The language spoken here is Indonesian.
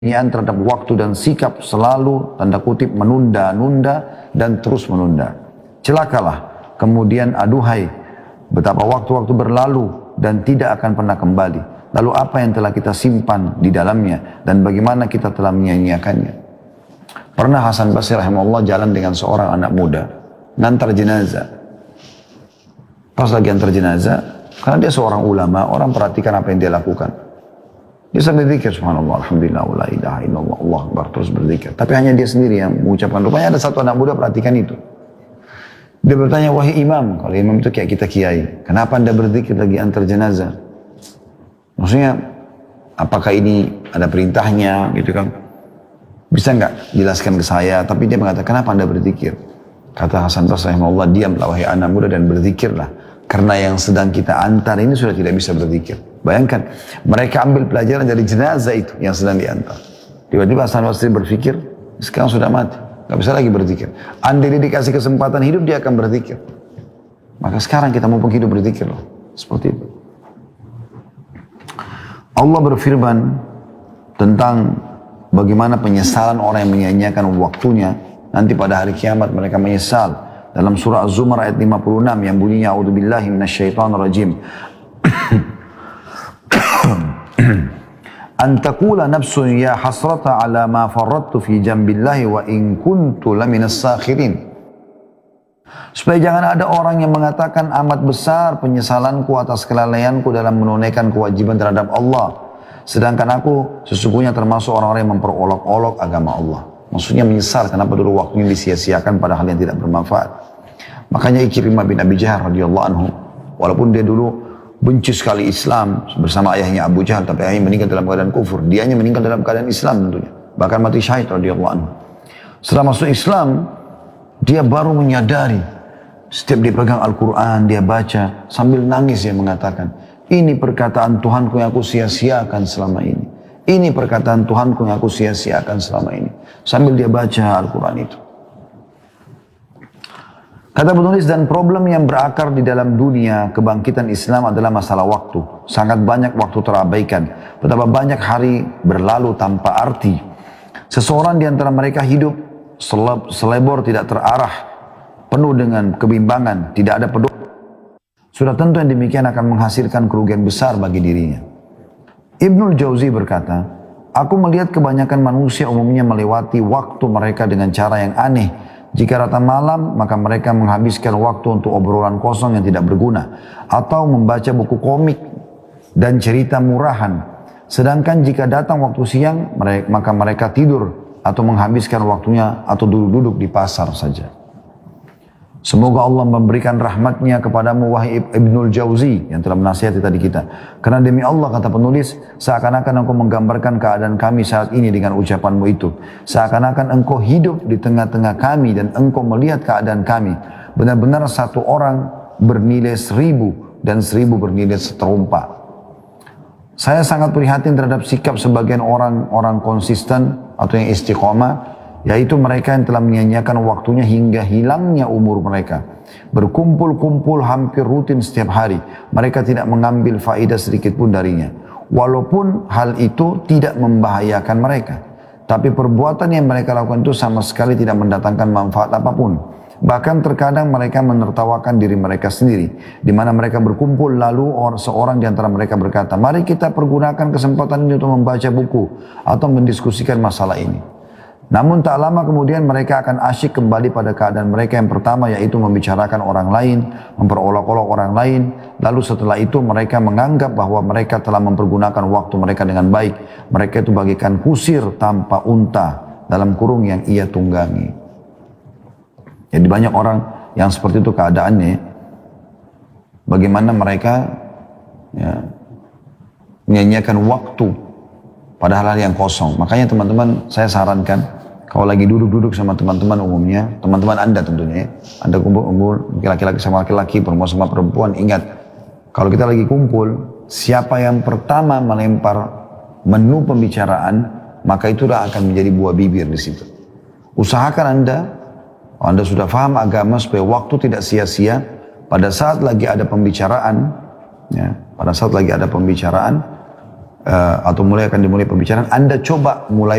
terhadap waktu dan sikap selalu tanda kutip menunda-nunda dan terus menunda. Celakalah, kemudian aduhai, betapa waktu-waktu berlalu dan tidak akan pernah kembali. Lalu apa yang telah kita simpan di dalamnya dan bagaimana kita telah menyia-nyiakannya. Pernah Hasan Basri rahimahullah jalan dengan seorang anak muda, ngantar jenazah. Pas lagi antar jenazah, karena dia seorang ulama, orang perhatikan apa yang dia lakukan. Dia sambil berzikir, subhanallah, alhamdulillah, la ilaha illallah, Allah Akbar, terus berzikir. Tapi hanya dia sendiri yang mengucapkan. Rupanya ada satu anak muda perhatikan itu. Dia bertanya, wahai imam, kalau imam itu kayak kita kiai, kenapa anda berzikir lagi antar jenazah? Maksudnya, apakah ini ada perintahnya, gitu kan? Bisa nggak jelaskan ke saya? Tapi dia mengatakan, kenapa anda berzikir? Kata Hasan Basri rahimahullah, diamlah wahai anak muda dan berzikirlah. Karena yang sedang kita antar ini sudah tidak bisa berzikir. Bayangkan, mereka ambil pelajaran dari jenazah itu yang sedang diantar. Tiba-tiba Hasan Basri berpikir, sekarang sudah mati, gak bisa lagi berzikir. Andai dia dikasih kesempatan hidup, dia akan berzikir. Maka sekarang kita mumpung hidup berzikir loh. Seperti itu. Allah berfirman tentang bagaimana penyesalan orang yang menyia-nyiakan waktunya. Nanti pada hari kiamat mereka menyesal. Dalam surah Az-Zumar ayat 56 yang bunyinya a'udzubillahi minasyaitonirrajim. An taqula nafsun ya hasrata ala ma farrattu fi jambillahi wa in kuntu laminas sakhirin. Supaya jangan ada orang yang mengatakan amat besar penyesalanku atas kelalaianku dalam menunaikan kewajiban terhadap Allah. Sedangkan aku sesungguhnya termasuk orang-orang yang memperolok-olok agama Allah. Maksudnya menyesal kenapa dulu waktunya disia-siakan pada hal yang tidak bermanfaat. Makanya Ikrimah bin Abi Jahal radhiyallahu anhu, walaupun dia dulu benci sekali Islam bersama ayahnya Abu Jahal, tapi ayahnya meninggal dalam keadaan kufur. Dianya meninggal dalam keadaan Islam tentunya. Bahkan mati syahid radhiyallahu anhu. Setelah masuk Islam, dia baru menyadari. Setiap dia pegang Al-Quran, dia baca, sambil nangis dia mengatakan, ini perkataan Tuhanku yang aku sia-siakan selama ini. Ini perkataan Tuhanku yang aku sia-siakan selama ini. Sambil dia baca Al-Quran itu. Kata penulis, dan problem yang berakar di dalam dunia kebangkitan Islam adalah masalah waktu. Sangat banyak waktu terabaikan. Betapa banyak hari berlalu tanpa arti. Seseorang di antara mereka hidup selebor tidak terarah, penuh dengan kebimbangan, tidak ada pedoman. Sudah tentu yang demikian akan menghasilkan kerugian besar bagi dirinya. Ibnul Jauzi berkata, aku melihat kebanyakan manusia umumnya melewati waktu mereka dengan cara yang aneh. Jika rata malam, maka mereka menghabiskan waktu untuk obrolan kosong yang tidak berguna. Atau membaca buku komik dan cerita murahan. Sedangkan jika datang waktu siang, maka mereka tidur atau menghabiskan waktunya atau duduk-duduk di pasar saja. Semoga Allah memberikan rahmatnya kepadamu wahai Ibnul Jauzi yang telah menasihati tadi kita. Karena demi Allah kata penulis, seakan-akan engkau menggambarkan keadaan kami saat ini dengan ucapanmu itu. Seakan-akan engkau hidup di tengah-tengah kami dan engkau melihat keadaan kami. Benar-benar satu orang bernilai 1000 dan 1000 bernilai seterumpa. Saya sangat prihatin terhadap sikap sebagian orang konsisten atau yang istiqomah, yaitu mereka yang telah menyia-nyiakan waktunya hingga hilangnya umur mereka. Berkumpul-kumpul hampir rutin setiap hari. Mereka tidak mengambil faedah sedikit pun darinya. Walaupun hal itu tidak membahayakan mereka. Tapi perbuatan yang mereka lakukan itu sama sekali tidak mendatangkan manfaat apapun. Bahkan terkadang mereka menertawakan diri mereka sendiri. Di mana mereka berkumpul lalu seorang di antara mereka berkata, mari kita pergunakan kesempatan ini untuk membaca buku atau mendiskusikan masalah ini. Namun tak lama kemudian mereka akan asyik kembali pada keadaan mereka yang pertama, yaitu membicarakan orang lain, memperolok-olok orang lain. Lalu setelah itu mereka menganggap bahwa mereka telah mempergunakan waktu mereka dengan baik. Mereka itu bagikan kusir tanpa unta dalam kurung yang ia tunggangi. Jadi banyak orang yang seperti itu keadaannya. Bagaimana mereka menyanyiakan waktu pada hal-hal yang kosong. Makanya teman-teman saya sarankan, kalau lagi duduk-duduk sama teman-teman umumnya, teman-teman Anda tentunya ya, Anda kumpul laki-laki sama laki-laki, perempuan sama perempuan, ingat, kalau kita lagi kumpul, siapa yang pertama melempar menu pembicaraan, maka itulah akan menjadi buah bibir di situ. Usahakan Anda sudah paham agama supaya waktu tidak sia-sia, pada saat lagi ada pembicaraan, atau mulai akan dimulai pembicaraan, Anda coba mulai